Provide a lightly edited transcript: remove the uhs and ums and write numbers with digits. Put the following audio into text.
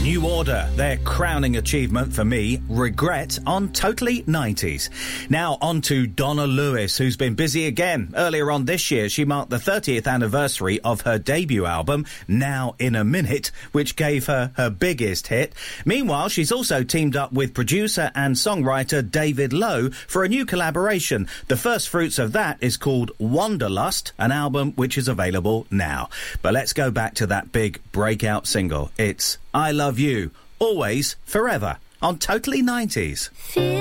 New Order, their crowning achievement for me, Regret, on Totally 90s. Now on to Donna Lewis, who's been busy again. Earlier on this year, she marked the 30th anniversary of her debut album, Now in a Minute, which gave her her biggest hit. Meanwhile, she's also teamed up with producer and songwriter David Lowe for a new collaboration. The first fruits of that is called Wanderlust, an album which is available now. But let's go back to that big breakout single. It's I Love You, Always, Forever, on Totally 90s.